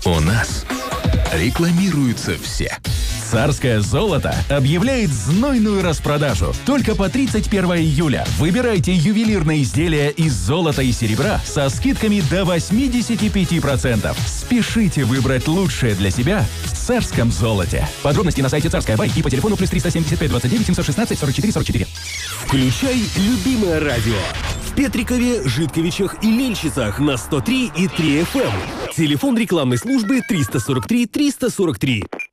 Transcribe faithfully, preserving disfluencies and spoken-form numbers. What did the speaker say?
У нас рекламируются все. Царское золото объявляет знойную распродажу. Только по тридцать первого июля выбирайте ювелирные изделия из золота и серебра со скидками до восемьдесят пять процентов. Спешите выбрать лучшее для себя в царском золоте. Подробности на сайте Царская Бай и по телефону плюс триста семьдесят пять двадцать девять семьсот шестнадцать сорок четыре сорок четыре. Включай любимое радио. В Петрикове, Житковичах и Лельчицах на сто три и три эф эм. Телефон рекламной службы триста сорок три триста сорок три.